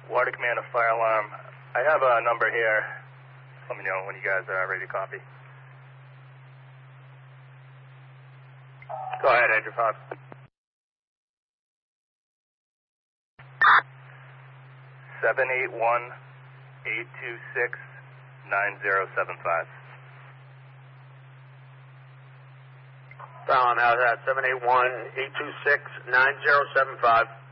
Water Command, a fire alarm. I have a number here. Let me know when you guys are ready to copy. Go ahead, Andrew Fox. 781-826-9075. How's that? 781-826-9075.